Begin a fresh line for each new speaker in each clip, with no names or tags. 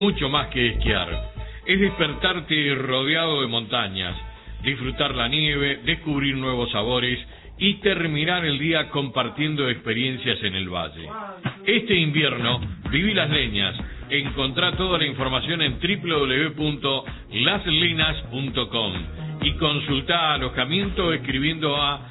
Mucho más que esquiar. Es despertarte rodeado de montañas, disfrutar la nieve, descubrir nuevos sabores y terminar el día compartiendo experiencias en el valle. Este invierno, viví Las Leñas. Encontrá toda la información en www.laslenas.com y consultá alojamiento escribiendo a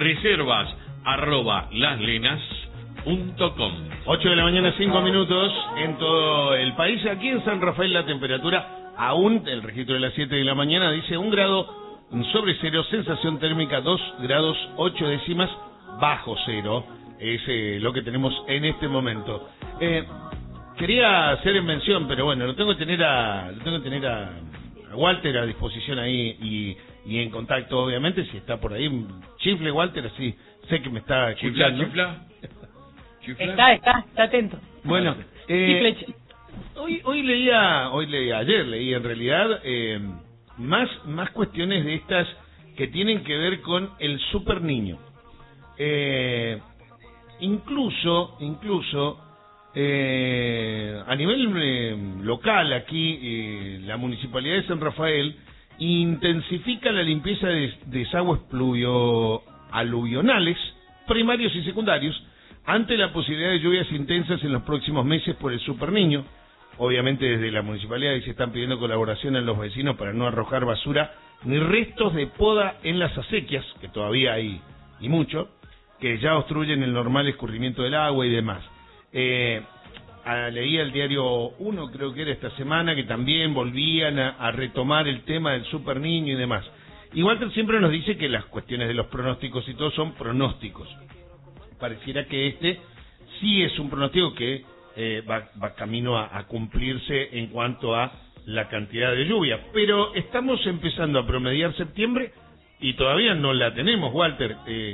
reservas@laslenas.com.
8 de la mañana, 5 minutos en todo el país. Aquí en San Rafael la temperatura, aún el registro de las 7 de la mañana, dice 1 grado sobre cero, sensación térmica 2 grados 8 décimas bajo cero. Es lo que tenemos en este momento. Quería hacer en mención, pero bueno, lo tengo que tener a Walter a disposición ahí y en contacto, obviamente, si está por ahí. Chifle, Walter, así sé que me está escuchando.
Chifla.
Está atento.
Bueno, ayer leí en realidad más cuestiones de estas que tienen que ver con el super niño. Incluso a nivel local aquí, la Municipalidad de San Rafael intensifica la limpieza de desagües pluvioaluvionales, primarios y secundarios, ante la posibilidad de lluvias intensas en los próximos meses por el Super Niño. Obviamente desde la Municipalidad se están pidiendo colaboración a los vecinos para no arrojar basura ni restos de poda en las acequias, que todavía hay y mucho, que ya obstruyen el normal escurrimiento del agua y demás. Leí el diario 1, creo que era esta semana, que también volvían a retomar el tema del Super Niño y demás. Y Walter siempre nos dice que las cuestiones de los pronósticos y todo son pronósticos. Pareciera que este sí es un pronóstico que va camino a cumplirse en cuanto a la cantidad de lluvia. Pero estamos empezando a promediar septiembre y todavía no la tenemos, Walter.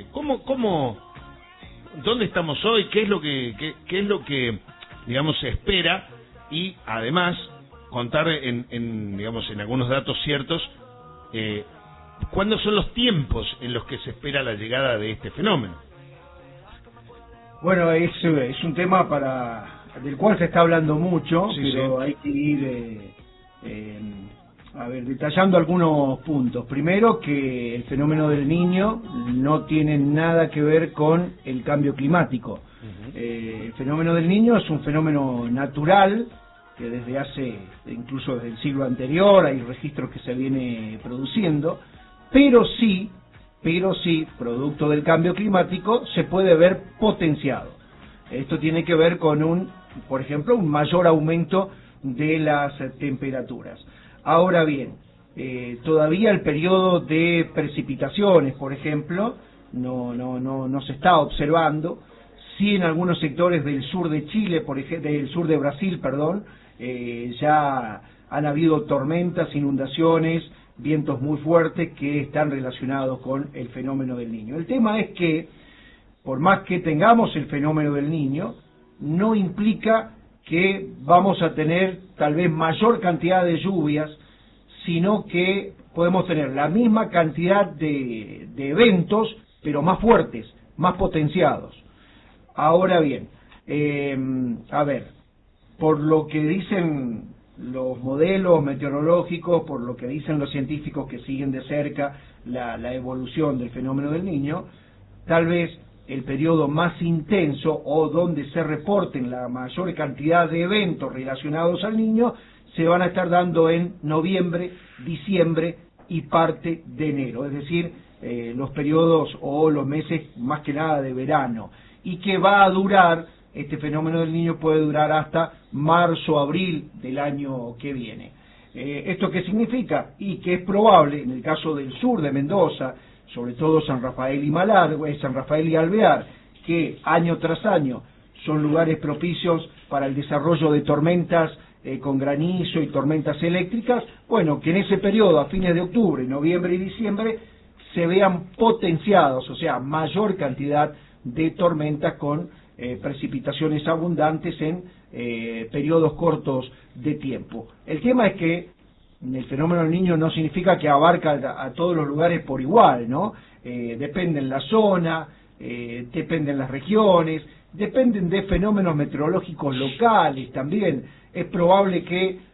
¿Dónde estamos hoy? ¿Qué es lo que digamos se espera? Y además contar en algunos datos ciertos cuándo son los tiempos en los que se espera la llegada de este fenómeno.
Bueno, es un tema del cual se está hablando mucho,
sí,
pero
sí.
hay que ir detallando algunos puntos. Primero, que el fenómeno del Niño no tiene nada que ver con el cambio climático. El fenómeno del Niño es un fenómeno natural que incluso desde el siglo anterior hay registros que se viene produciendo, pero sí, producto del cambio climático, se puede ver potenciado. Esto tiene que ver con por ejemplo, un mayor aumento de las temperaturas. Ahora bien, todavía el periodo de precipitaciones, por ejemplo, no se está observando. Sí, en algunos sectores del sur de Chile, del sur de Brasil, ya han habido tormentas, inundaciones, vientos muy fuertes que están relacionados con el fenómeno del Niño. El tema es que, por más que tengamos el fenómeno del Niño, no implica que vamos a tener tal vez mayor cantidad de lluvias, sino que podemos tener la misma cantidad de eventos, pero más fuertes, más potenciados. Ahora bien, por lo que dicen los modelos meteorológicos, por lo que dicen los científicos que siguen de cerca la evolución del fenómeno del Niño, tal vez el periodo más intenso o donde se reporten la mayor cantidad de eventos relacionados al Niño se van a estar dando en noviembre, diciembre y parte de enero, es decir, los periodos o los meses más que nada de verano, y que va a durar, este fenómeno del Niño puede durar hasta marzo, abril del año que viene. ¿Esto qué significa? Y que es probable, en el caso del sur de Mendoza, sobre todo San Rafael y Alvear, que año tras año son lugares propicios para el desarrollo de tormentas con granizo y tormentas eléctricas, bueno, que en ese periodo, a fines de octubre, noviembre y diciembre, se vean potenciados, o sea, mayor cantidad de tormentas con precipitaciones abundantes en periodos cortos de tiempo. El tema es que el fenómeno del Niño no significa que abarca a todos los lugares por igual, ¿no? Depende en la zona, depende en las regiones, dependen de fenómenos meteorológicos locales también. Es probable que